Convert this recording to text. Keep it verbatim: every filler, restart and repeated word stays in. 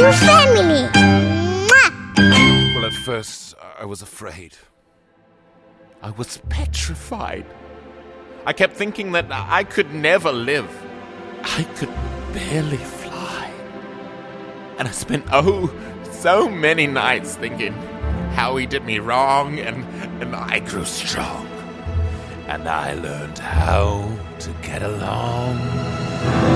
you, family. Mwah! Well, at first, I was afraid. I was petrified. I kept thinking that I could never live. I could barely fly. And I spent, oh, so many nights thinking how he did me wrong, and, and I grew strong. And I learned how to get along.